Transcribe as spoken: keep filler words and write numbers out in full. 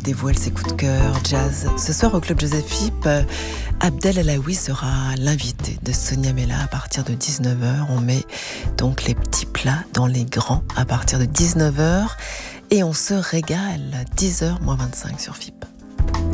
dévoile ses coups de cœur, jazz. Ce soir au Club Joseph Philippe, Abdel Alaoui sera l'invité de Sonia Mella à partir de dix-neuf heures. On met donc les petits plats dans les grands à partir de dix-neuf heures et on se régale. dix heures moins vingt-cinq sur F I P.